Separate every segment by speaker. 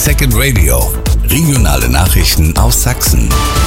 Speaker 1: Second Radio. Regionale Nachrichten aus Sachsen.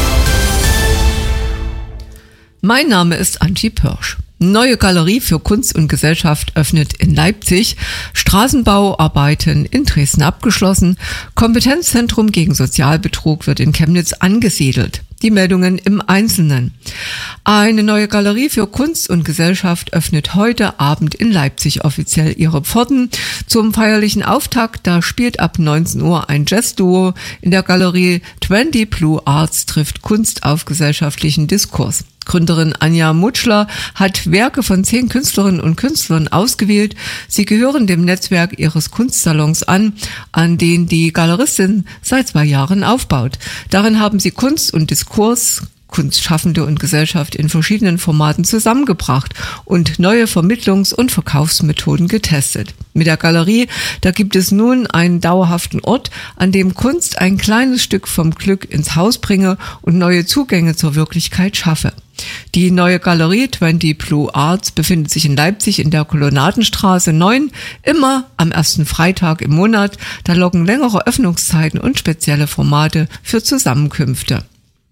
Speaker 2: Mein Name ist Antje Pörsch. Neue Galerie für Kunst und Gesellschaft öffnet in Leipzig, Straßenbauarbeiten in Dresden abgeschlossen, Kompetenzzentrum gegen Sozialbetrug wird in Chemnitz angesiedelt. Die Meldungen im Einzelnen. Eine neue Galerie für Kunst und Gesellschaft öffnet heute Abend in Leipzig offiziell ihre Pforten. Zum feierlichen Auftakt, da spielt ab 19 Uhr ein Jazzduo in der Galerie 20 Blue Arts trifft Kunst auf gesellschaftlichen Diskurs. Gründerin Anja Mutschler hat Werke von 10 Künstlerinnen und Künstlern ausgewählt. Sie gehören dem Netzwerk ihres Kunstsalons an den die Galeristin seit 2 Jahren aufbaut. Darin haben sie Kunst und Diskurs, Kunstschaffende und Gesellschaft in verschiedenen Formaten zusammengebracht und neue Vermittlungs- und Verkaufsmethoden getestet. Mit der Galerie, da gibt es nun einen dauerhaften Ort, an dem Kunst ein kleines Stück vom Glück ins Haus bringe und neue Zugänge zur Wirklichkeit schaffe. Die neue Galerie 20 Blue Arts befindet sich in Leipzig in der Kolonnadenstraße 9, immer am ersten Freitag im Monat. Da locken längere Öffnungszeiten und spezielle Formate für Zusammenkünfte.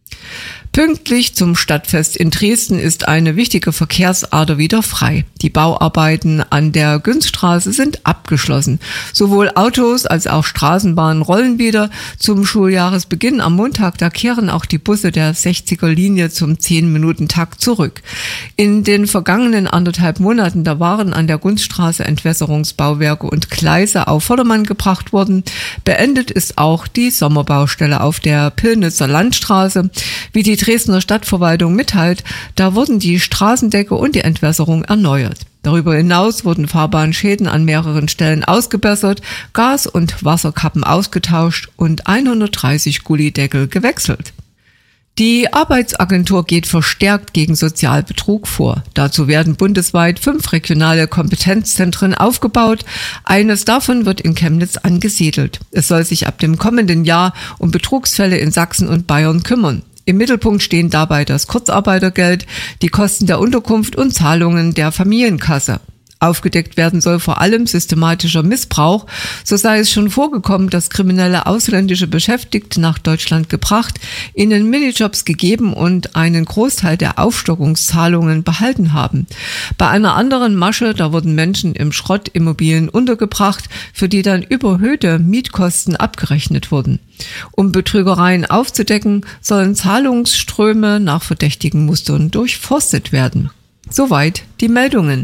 Speaker 2: Pünktlich zum Stadtfest in Dresden ist eine wichtige Verkehrsader wieder frei. Die Bauarbeiten an der Günzstraße sind abgeschlossen. Sowohl Autos als auch Straßenbahnen rollen wieder. Zum Schuljahresbeginn am Montag, da kehren auch die Busse der 60er-Linie zum 10-Minuten-Takt zurück. In den vergangenen 1,5 Monaten, da waren an der Günzstraße Entwässerungsbauwerke und Gleise auf Vordermann gebracht worden. Beendet ist auch die Sommerbaustelle auf der Pillnitzer Landstraße. Wie die Dresdner Stadtverwaltung mitteilt, da wurden die Straßendecke und die Entwässerung erneuert. Darüber hinaus wurden Fahrbahnschäden an mehreren Stellen ausgebessert, Gas- und Wasserkappen ausgetauscht und 130 Gullydeckel gewechselt. Die Arbeitsagentur geht verstärkt gegen Sozialbetrug vor. Dazu werden bundesweit 5 regionale Kompetenzzentren aufgebaut. Eines davon wird in Chemnitz angesiedelt. Es soll sich ab dem kommenden Jahr um Betrugsfälle in Sachsen und Bayern kümmern. Im Mittelpunkt stehen dabei das Kurzarbeitergeld, die Kosten der Unterkunft und Zahlungen der Familienkasse. Aufgedeckt werden soll vor allem systematischer Missbrauch. So sei es schon vorgekommen, dass kriminelle ausländische Beschäftigte nach Deutschland gebracht, ihnen Minijobs gegeben und einen Großteil der Aufstockungszahlungen behalten haben. Bei einer anderen Masche, da wurden Menschen im Schrottimmobilien untergebracht, für die dann überhöhte Mietkosten abgerechnet wurden. Um Betrügereien aufzudecken, sollen Zahlungsströme nach verdächtigen Mustern durchforstet werden. Soweit die Meldungen.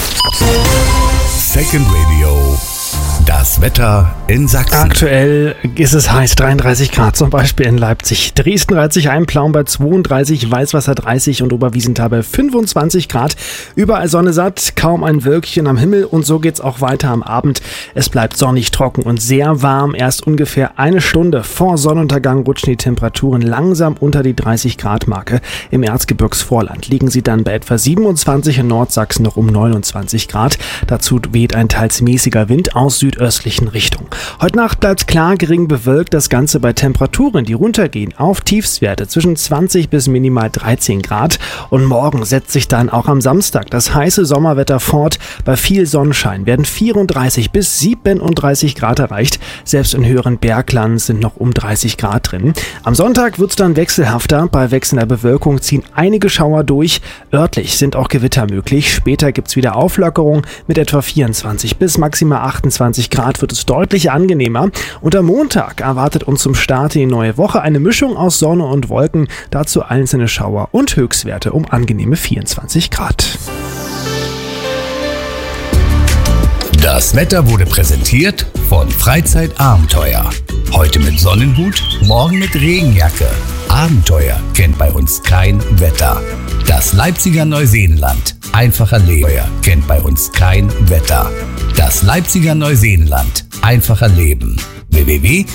Speaker 1: Second Radio. Das Wetter in Sachsen.
Speaker 3: Aktuell ist es heiß, 33 Grad zum Beispiel in Leipzig. Dresden reiht sich ein, Plauen bei 32, Weißwasser 30 und Oberwiesenthal bei 25 Grad. Überall Sonne satt, kaum ein Wölkchen am Himmel und so geht's auch weiter am Abend. Es bleibt sonnig, trocken und sehr warm. Erst ungefähr 1 Stunde vor Sonnenuntergang rutschen die Temperaturen langsam unter die 30 Grad Marke. Im Erzgebirgsvorland liegen sie dann bei etwa 27, in Nordsachsen noch um 29 Grad. Dazu weht ein teils mäßiger Wind aus südöstlichen Richtung. Heute Nacht bleibt klar, gering bewölkt, das Ganze bei Temperaturen, die runtergehen auf Tiefstwerte zwischen 20 bis minimal 13 Grad. Und morgen setzt sich dann auch am Samstag das heiße Sommerwetter fort. Bei viel Sonnenschein werden 34 bis 37 Grad erreicht. Selbst in höheren Bergland sind noch um 30 Grad drin. Am Sonntag wird es dann wechselhafter. Bei wechselnder Bewölkung ziehen einige Schauer durch. Örtlich sind auch Gewitter möglich. Später gibt es wieder Auflockerung. Mit etwa 24 bis maximal 28 Grad wird es deutlich angenehmer. Und am Montag erwartet uns zum Start in die neue Woche eine Mischung aus Sonne und Wolken. Dazu einzelne Schauer und Höchstwerte um angenehme 24 Grad.
Speaker 1: Das Wetter wurde präsentiert von Freizeitabenteuer. Heute mit Sonnenhut, morgen mit Regenjacke. Abenteuer kennt bei uns kein Wetter. Das Leipziger Neuseenland. Einfacher Leben kennt bei uns kein Wetter. Das Leipziger Neuseenland. Einfacher Leben. www.leipzig-neuseenland.de